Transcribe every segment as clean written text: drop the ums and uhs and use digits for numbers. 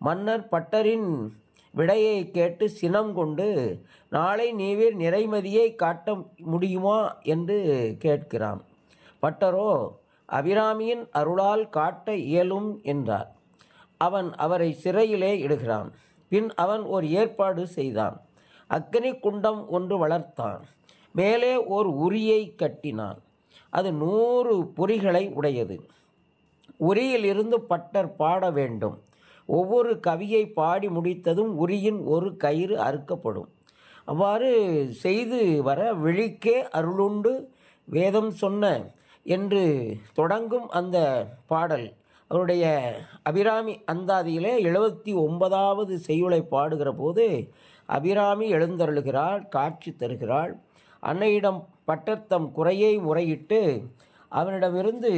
மன்னர் பட்டரின் விடையை கேட்டு சினம் கொண்டு, நாளை நீவீர் நிறைமதியை காட்ட முடியுமா என்று கேட்கிறான். பட்டரோ அபிராமியின் அருளால் காட்ட இயலும் என்றார். அவன் அவரை சிறையிலே இடுகிறான். பின் அவன் ஒரு ஏற்பாடு செய்தான். அக்னி குண்டம் ஒன்று வளர்த்தான். மேலே ஓர் உரியை கட்டினான். அது 100 பொறிகளை உடையது. உரியிலிருந்து பட்டர் பாட வேண்டும். ஒவ்வொரு கவியை பாடி முடித்ததும் உரியின் ஒரு கயிறு அறுக்கப்படும். அவ்வாறு செய்து வர விழிக்கே அருளுண்டு வேதம் சொன்ன என்று தொடங்கும் அந்த பாடல் அவருடைய அபிராமி அந்தாதியிலே 79வது செய்யுளை பாடுகிற போது அபிராமி எழுந்தருளுகிறாள், காட்சி தருகிறாள். அன்னையிடம் பட்டர் தம் குறையை முறையிட்டு அவனிடமிருந்து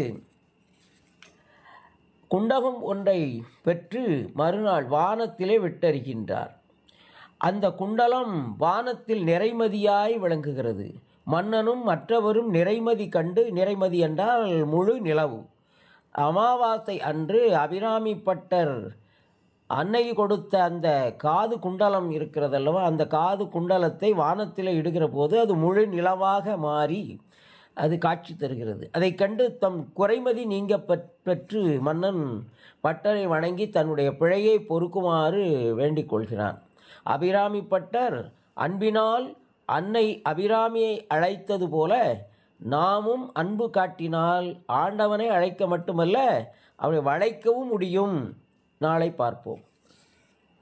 குண்டகம் ஒன்றை பெற்று மறுநாள் வானத்திலே விட்டறிகின்றார். அந்த குண்டலம் வானத்தில் நிறைமதியாய் விளங்குகிறது. மன்னனும் மற்றவரும் நிறைமதி கண்டு, நிறைமதி என்றால் முழு நிலவு, அமாவாசை அன்று அபிராமி பட்டர் அன்னை கொடுத்த அந்த காது குண்டலம் இருக்கிறதல்லவா, அந்த காது குண்டலத்தை வானத்தில் இடுகிற போது அது முழு நிலவாக மாறி அது காட்சி தருகிறது. அதை கண்டு தம் குறைமதி நீங்க பெற்று மன்னன் பட்டரை வணங்கி தன்னுடைய பிழையை பொறுக்குமாறு வேண்டிக் கொள்கிறான். அபிராமி பட்டர் அன்பினால் அன்னை அபிராமியை அழைத்தது போல நாமும் அன்பு காட்டினால் ஆண்டவனை அழைக்க மட்டுமல்ல அவரை வளைக்கவும் முடியும். நாளை பார்ப்போம்.